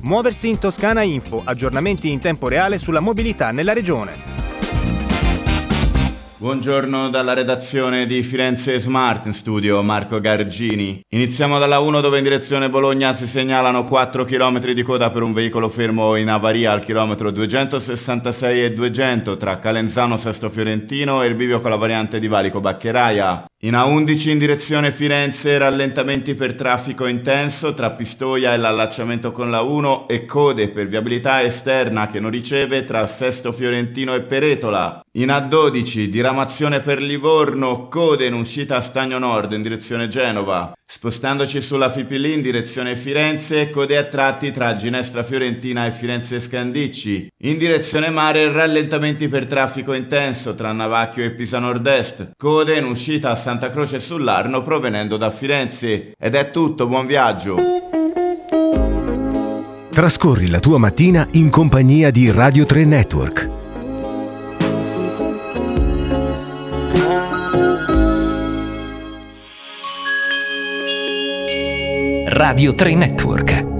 Muoversi in Toscana Info, aggiornamenti in tempo reale sulla mobilità nella regione. Buongiorno dalla redazione di Firenze Smart, in studio Marco Gargini. Iniziamo dalla 1 dove in direzione Bologna si segnalano 4 km di coda per un veicolo fermo in avaria al chilometro 266 e 200 tra Calenzano Sesto Fiorentino e il bivio con la variante di Valico Baccheraia. In A11 in direzione Firenze rallentamenti per traffico intenso tra Pistoia e l'allacciamento con la 1 e code per viabilità esterna che non riceve tra Sesto Fiorentino e Peretola. In A12 diramazione per Livorno, code in uscita a Stagno Nord in direzione Genova. Spostandoci sulla Fipili in direzione Firenze, code a tratti tra Ginestra Fiorentina e Firenze Scandicci. In direzione mare rallentamenti per traffico intenso tra Navacchio e Pisa Nord-Est. Code in uscita a Santa Croce sull'Arno provenendo da Firenze. Ed è tutto, buon viaggio! Trascorri la tua mattina in compagnia di Radio 3 Network. Radio 3 Network.